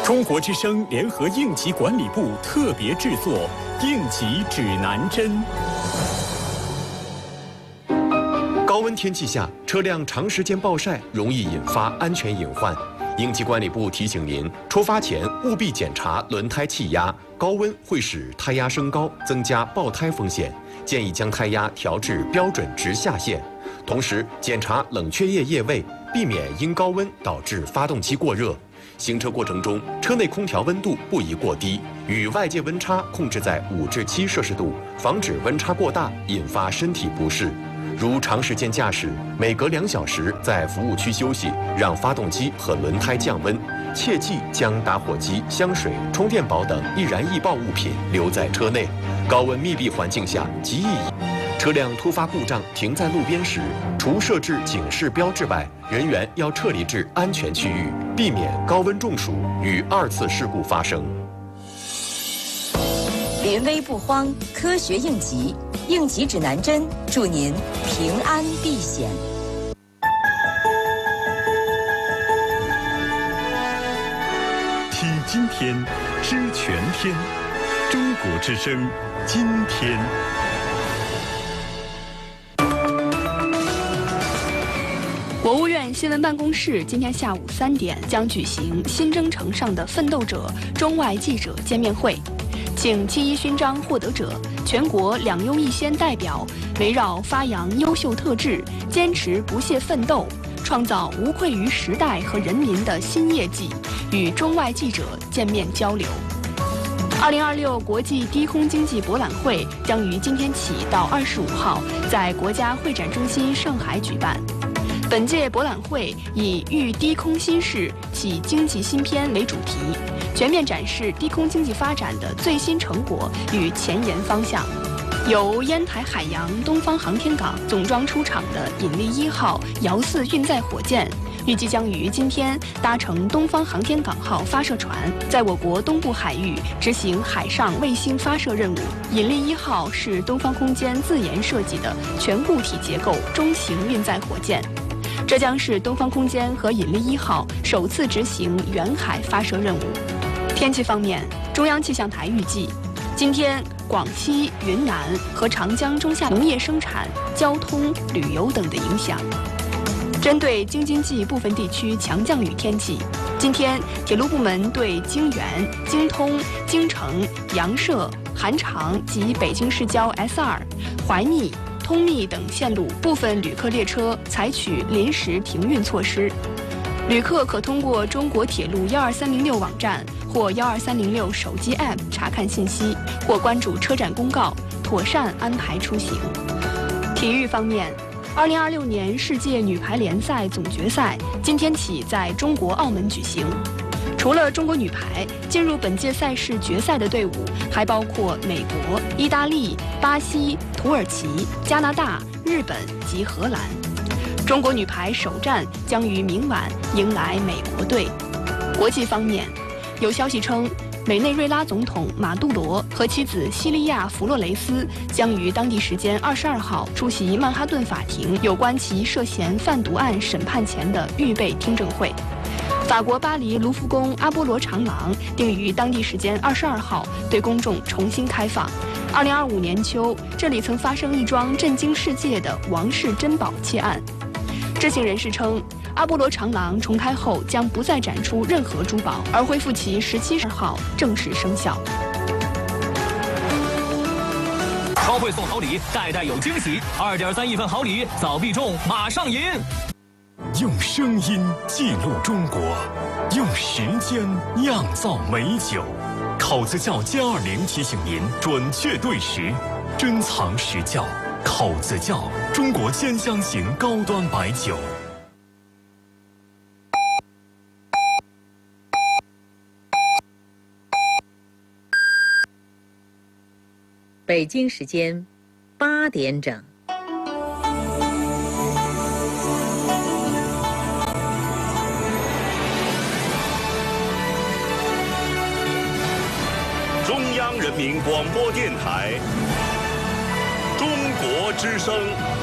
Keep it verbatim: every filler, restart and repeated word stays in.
中国之声联合应急管理部特别制作《应急指南针》。 高温天气下，车辆长时间暴晒容易引发安全隐患。应急管理部提醒您，出发前务必检查轮胎气压，高温会使胎压升高，增加爆胎风险。建议将胎压调至标准值下限。同时，检查冷却液液位，避免因高温导致发动机过热。行车过程中，车内空调温度不宜过低，与外界温差控制在五至七摄氏度，防止温差过大引发身体不适。如长时间驾驶，每隔两小时在服务区休息，让发动机和轮胎降温。切忌将打火机、香水、充电宝等易燃易爆物品留在车内。高温密闭环境下极易。车辆突发故障停在路边时，除设置警示标志外，人员要撤离至安全区域，避免高温中暑与二次事故发生。 临危不慌，科学应急，应急指南针，祝您平安避险。 听今天，知全天，中国之声，今天。 国务院新闻办公室今天下午三点将举行新征程上的奋斗者中外记者见面会，请七一勋章获得者、全国两优一先代表围绕发扬优秀特质，坚持不懈奋斗，创造无愧于时代和人民的新业绩，与中外记者见面交流。二零二六国际低空经济博览会将于今天起到二十五号在国家会展中心上海举办。本届博览会以“遇低空新势，启经济新篇”为主题，全面展示低空经济发展的最新成果与前沿方向。由烟台海洋东方航天港总装出厂的引力一号遥四运载火箭，预计将于今天搭乘东方航天港号发射船，在我国东部海域执行海上卫星发射任务。引力一号是东方空间自研设计的全固体结构中型运载火箭。这将是东方空间和引力一号首次执行远海发射任务。天气方面，中央气象台预计，今天广西、云南和长江中下农业生产、交通、旅游等的影响。针对京津冀部分地区强降雨天气，今天铁路部门对京原、京通、京承、阳涉、韩长及北京市郊 S 二、怀密、通密等线路部分旅客列车采取临时停运措施，旅客可通过中国铁路幺二三零六网站或幺二三零六手机 App 查看信息，或关注车站公告，妥善安排出行。体育方面，二零二六年世界女排联赛总决赛今天起在中国澳门举行。除了中国女排，进入本届赛事决赛的队伍还包括美国、意大利、巴西、土耳其、加拿大、日本及荷兰。中国女排首战将于明晚迎来美国队。国际方面，有消息称，委内瑞拉总统马杜罗和妻子西利亚·弗洛雷斯将于当地时间二十二号出席曼哈顿法庭有关其涉嫌贩毒案审判前的预备听证会。法国巴黎卢浮宫阿波罗长廊定于当地时间二十二号对公众重新开放。二零二五年秋，这里曾发生一桩震惊世界的王室珍宝窃案。知情人士称，阿波罗长廊重开后将不再展出任何珠宝，而恢复其十七号正式生效。 超会送好礼，代代有惊喜，二点三亿份好礼，早必中，马上赢！ 用声音记录中国，用时间酿造美酒。考子窖歼二零提醒您准确对时，珍藏实窖。考子窖，中国兼香型高端白酒。 北京时间八点整。 中央人民广播电台，中国之声。